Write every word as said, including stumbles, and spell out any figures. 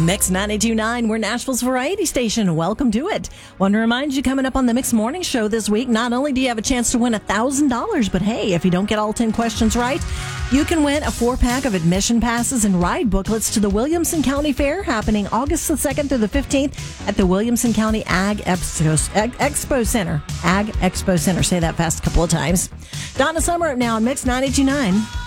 Mix ninety-two point nine, we're Nashville's variety station. Welcome to it. Want to remind you, coming up on the Mix Morning Show this week, not only do you have a chance to win one thousand dollars, but hey, if you don't get all ten questions right, you can win a four-pack of admission passes and ride booklets to the Williamson County Fair, happening August the second through the fifteenth at the Williamson County Ag Expo, Expo Center. Ag Expo Center. Say that fast a couple of times. Donna Summer now on Mix ninety-two point nine.